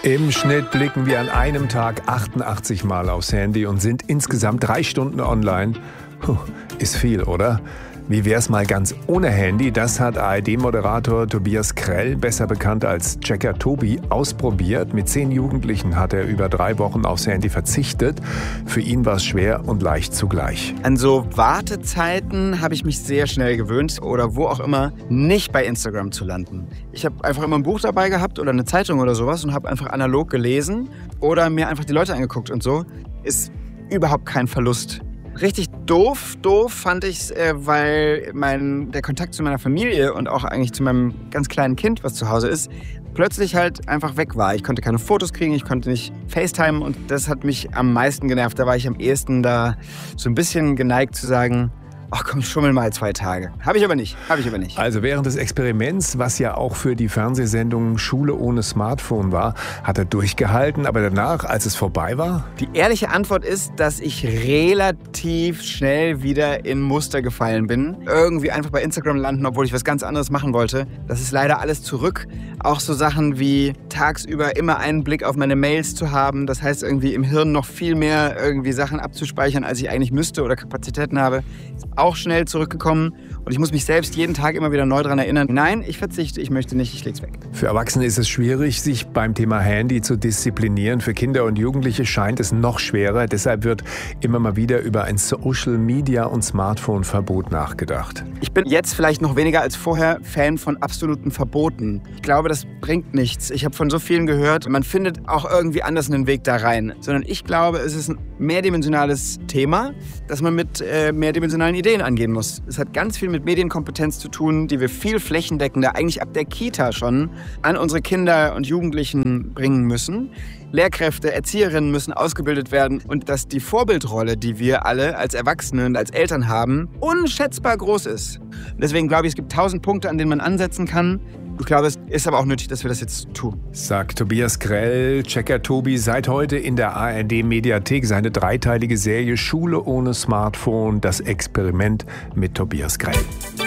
Im Schnitt blicken wir an einem Tag 88 Mal aufs Handy und sind insgesamt 3 Stunden online. Puh, ist viel, oder? Wie wär's mal ganz ohne Handy? Das hat ARD-Moderator Tobias Krell, besser bekannt als Checker Tobi, ausprobiert. Mit 10 Jugendlichen hat er über 3 Wochen aufs Handy verzichtet. Für ihn war es schwer und leicht zugleich. An so Wartezeiten habe ich mich sehr schnell gewöhnt oder wo auch immer, nicht bei Instagram zu landen. Ich habe einfach immer ein Buch dabei gehabt oder eine Zeitung oder sowas und habe einfach analog gelesen oder mir einfach die Leute angeguckt und so. Ist überhaupt kein Verlust. Richtig doof fand ich es, weil der Kontakt zu meiner Familie und auch eigentlich zu meinem ganz kleinen Kind, was zu Hause ist, plötzlich halt einfach weg war. Ich konnte keine Fotos kriegen, ich konnte nicht FaceTime und das hat mich am meisten genervt. Da war ich am ehesten da so ein bisschen geneigt zu sagen, ach komm, schummel mal 2 Tage. Habe ich aber nicht. Also während des Experiments, was ja auch für die Fernsehsendung Schule ohne Smartphone war, hat er durchgehalten. Aber danach, als es vorbei war? Die ehrliche Antwort ist, dass ich relativ schnell wieder in Muster gefallen bin. Irgendwie einfach bei Instagram landen, obwohl ich was ganz anderes machen wollte. Das ist leider alles zurück. Auch so Sachen wie tagsüber immer einen Blick auf meine Mails zu haben. Das heißt irgendwie im Hirn noch viel mehr irgendwie Sachen abzuspeichern, als ich eigentlich müsste oder Kapazitäten habe. Ist auch schnell zurückgekommen und ich muss mich selbst jeden Tag immer wieder neu daran erinnern. Nein, ich verzichte, ich möchte nicht, ich leg's weg. Für Erwachsene ist es schwierig, sich beim Thema Handy zu disziplinieren. Für Kinder und Jugendliche scheint es noch schwerer. Deshalb wird immer mal wieder über ein Social-Media- und Smartphone-Verbot nachgedacht. Ich bin jetzt vielleicht noch weniger als vorher Fan von absoluten Verboten. Ich glaube, das bringt nichts. Ich habe von so vielen gehört, man findet auch irgendwie anders einen Weg da rein. Sondern ich glaube, es ist ein mehrdimensionales Thema, das man mit mehrdimensionalen Ideen angehen muss. Es hat ganz viel mit Medienkompetenz zu tun, die wir viel flächendeckender, eigentlich ab der Kita schon, an unsere Kinder und Jugendlichen bringen müssen. Lehrkräfte, Erzieherinnen müssen ausgebildet werden und dass die Vorbildrolle, die wir alle als Erwachsene und als Eltern haben, unschätzbar groß ist. Deswegen glaube ich, es gibt 1000 Punkte, an denen man ansetzen kann. Ich glaube, es ist aber auch nötig, dass wir das jetzt tun. Sagt Tobias Krell. Checker Tobi seit heute in der ARD-Mediathek seine 3-teilige Serie Schule ohne Smartphone, das Experiment mit Tobias Krell.